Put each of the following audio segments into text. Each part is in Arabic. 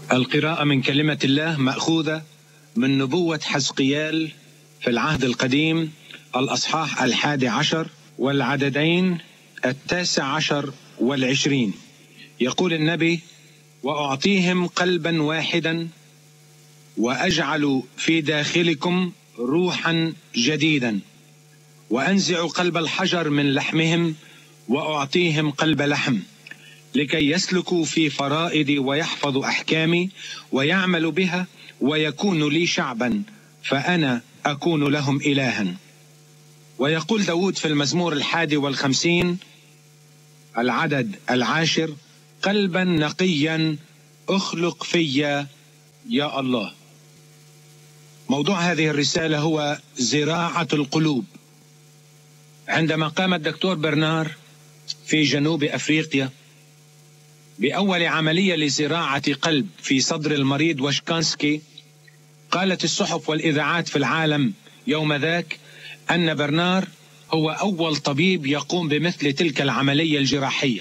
القراءة من كلمة الله مأخوذة من نبوة حزقيال في العهد القديم الأصحاح 11 والعددين 19 و20. يقول النبي: وأعطيهم قلبا واحدا وأجعل في داخلكم روحا جديدا وأنزع قلب الحجر من لحمهم وأعطيهم قلب لحم لكي يسلكوا في فرائضي ويحفظوا أحكامي ويعملوا بها ويكونوا لي شعبا فأنا أكون لهم إلها. ويقول داود في المزمور 51 العدد 10: قلبا نقيا اخلق فيا يا الله. موضوع هذه الرسالة هو زراعة القلوب. عندما قام الدكتور برنار في جنوب أفريقيا بأول عملية لزراعة قلب في صدر المريض وشكانسكي، قالت الصحف والإذاعات في العالم يوم ذاك أن برنار هو أول طبيب يقوم بمثل تلك العملية الجراحية،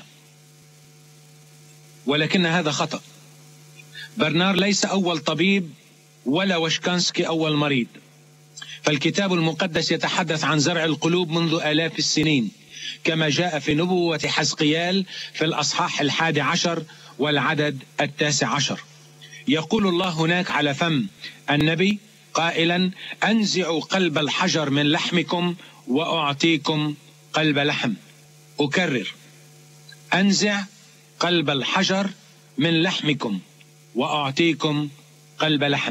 ولكن هذا خطأ. برنار ليس أول طبيب ولا وشكانسكي أول مريض، فالكتاب المقدس يتحدث عن زرع القلوب منذ آلاف السنين كما جاء في نبوة حزقيال في الأصحاح 11 والعدد 19. يقول الله هناك على فم النبي قائلا: أنزع قلب الحجر من لحمكم وأعطيكم قلب لحم. أكرر: أنزع قلب الحجر من لحمكم وأعطيكم قلب لحم.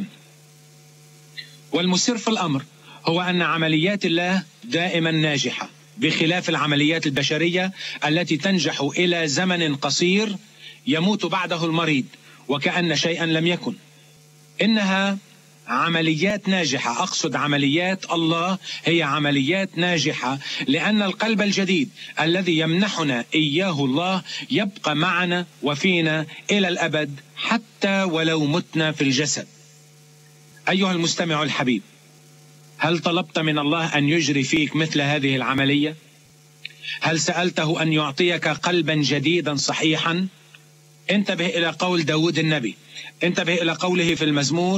والمسر في الأمر هو أن عمليات الله دائما ناجحة، بخلاف العمليات البشرية التي تنجح إلى زمن قصير يموت بعده المريض وكأن شيئا لم يكن. إنها عمليات ناجحة، أقصد عمليات الله هي عمليات ناجحة، لأن القلب الجديد الذي يمنحنا إياه الله يبقى معنا وفينا إلى الأبد حتى ولو متنا في الجسد. أيها المستمع الحبيب، هل طلبت من الله أن يجري فيك مثل هذه العملية؟ هل سألته أن يعطيك قلبا جديدا صحيحا؟ انتبه إلى قول داود النبي، انتبه إلى قوله في المزمور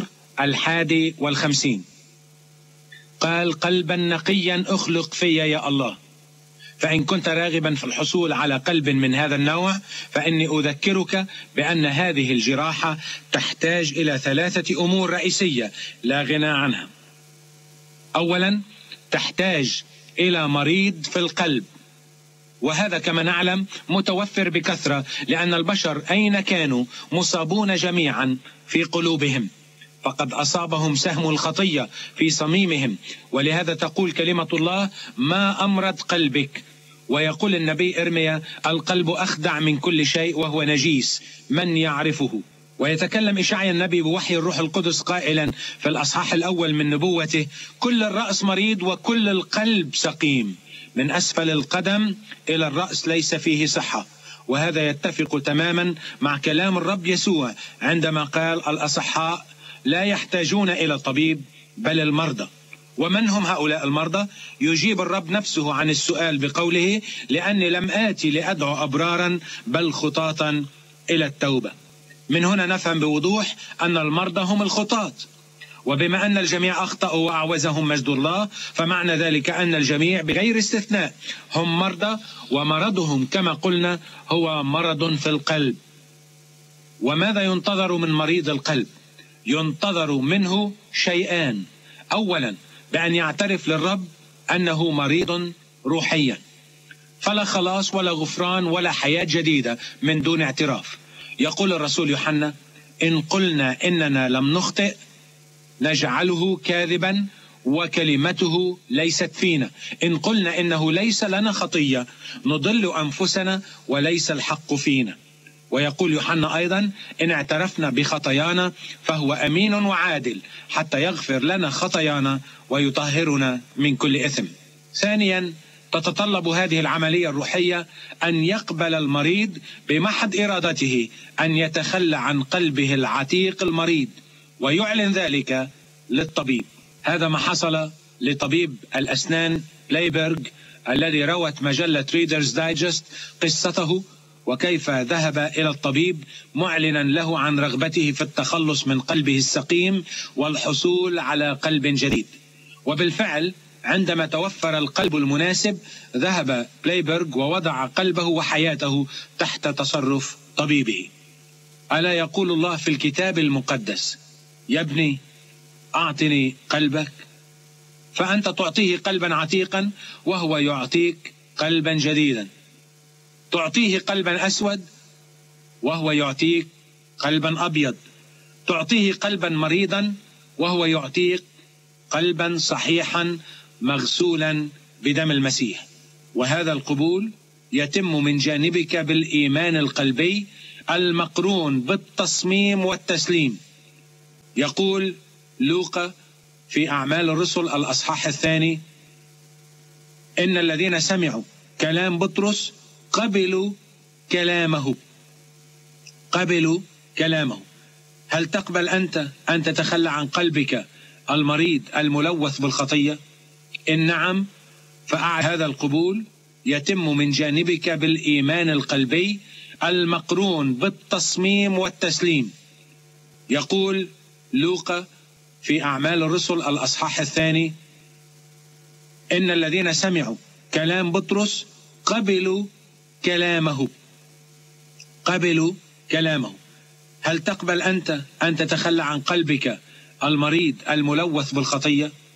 51: قال: قلبا نقيا اخلق فيا يا الله. فإن كنت راغبا في الحصول على قلب من هذا النوع فإني أذكرك بأن هذه الجراحة تحتاج إلى 3 أمور رئيسية لا غنى عنها. أولا، تحتاج إلى مريض في القلب، وهذا كما نعلم متوفر بكثرة، لأن البشر أين كانوا مصابون جميعا في قلوبهم، فقد أصابهم سهم الخطية في صميمهم. ولهذا تقول كلمة الله: ما أمرض قلبك. ويقول النبي إرميا: القلب أخدع من كل شيء وهو نجيس، من يعرفه؟ ويتكلم إشعيا النبي بوحي الروح القدس قائلا في الأصحاح 1 من نبوته: كل الرأس مريض وكل القلب سقيم، من أسفل القدم إلى الرأس ليس فيه صحة. وهذا يتفق تماما مع كلام الرب يسوع عندما قال: الأصحاء لا يحتاجون إلى طبيب بل المرضى. ومن هم هؤلاء المرضى؟ يجيب الرب نفسه عن السؤال بقوله: لأني لم آتي لأدعو أبرارا بل خطاطا إلى التوبة. من هنا نفهم بوضوح أن المرضى هم الخطاة، وبما أن الجميع أخطأوا وأعوزهم مجد الله، فمعنى ذلك أن الجميع بغير استثناء هم مرضى، ومرضهم كما قلنا هو مرض في القلب. وماذا ينتظر من مريض القلب؟ ينتظر منه شيئان: أولا، بأن يعترف للرب أنه مريض روحيا، فلا خلاص ولا غفران ولا حياة جديدة من دون اعتراف. يقول الرسول يوحنا: إن قلنا إننا لم نخطئ نجعله كاذبا وكلمته ليست فينا، إن قلنا إنه ليس لنا خطية نضل أنفسنا وليس الحق فينا. ويقول يوحنا أيضا: إن اعترفنا بخطايانا فهو أمين وعادل حتى يغفر لنا خطايانا ويطهرنا من كل إثم. ثانيا، تتطلب هذه العملية الروحية أن يقبل المريض بمحض إرادته أن يتخلى عن قلبه العتيق المريض ويعلن ذلك للطبيب. هذا ما حصل لطبيب الأسنان بلايبرغ الذي روت مجلة ريدرز دايجست قصته، وكيف ذهب إلى الطبيب معلنا له عن رغبته في التخلص من قلبه السقيم والحصول على قلب جديد. وبالفعل عندما توفر القلب المناسب ذهب بلايبرغ ووضع قلبه وحياته تحت تصرف طبيبه. ألا يقول الله في الكتاب المقدس: يا ابني أعطني قلبك؟ فأنت تعطيه قلبا عتيقا وهو يعطيك قلبا جديدا. تعطيه قلبا أسود وهو يعطيك قلبا أبيض. تعطيه قلبا مريضا وهو يعطيك قلبا صحيحا مغسولا بدم المسيح. وهذا القبول يتم من جانبك بالإيمان القلبي المقرون بالتصميم والتسليم. يقول لوقا في أعمال الرسل الأصحاح 2: إن الذين سمعوا كلام بطرس قبلوا كلامه. قبلوا كلامه. هل تقبل أنت أن تتخلى عن قلبك المريض الملوث بالخطية؟ إن نعم، هذا القبول يتم من جانبك بالإيمان القلبي المقرون بالتصميم والتسليم. يقول لوقا في أعمال الرسل الأصحاح 2: إن الذين سمعوا كلام بطرس قبلوا كلامه. قبلوا كلامه. هل تقبل أنت أن تتخلى عن قلبك المريض الملوث بالخطية؟